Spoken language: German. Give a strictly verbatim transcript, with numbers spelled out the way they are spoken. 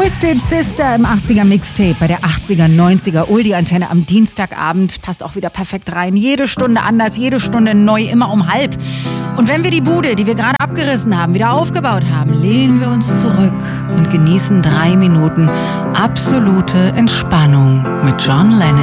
Twisted Sister im achtziger Mixtape bei der achtziger, neunziger Oldie-Antenne am Dienstagabend. Passt auch wieder perfekt rein. Jede Stunde anders, jede Stunde neu, immer um halb. Und wenn wir die Bude, die wir gerade abgerissen haben, wieder aufgebaut haben, lehnen wir uns zurück und genießen drei Minuten absolute Entspannung mit John Lennon.